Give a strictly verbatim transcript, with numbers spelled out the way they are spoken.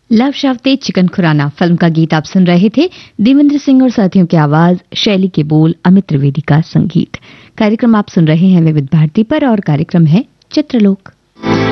Love शाफ्ते chicken Khurana film का गीत आप सुन रहे थे। देवेंद्र सिंह और साथियों की आवाज, शैली के बोल, अमित त्रिवेदी का संगीत। कार्यक्रम आप सुन रहे हैं विविध भारती पर और कार्यक्रम है चित्रलोक।